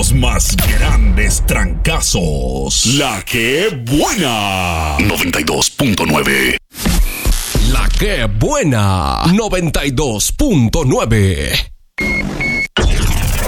Los más grandes trancazos. La que buena. 92.9. La que buena. 92.9.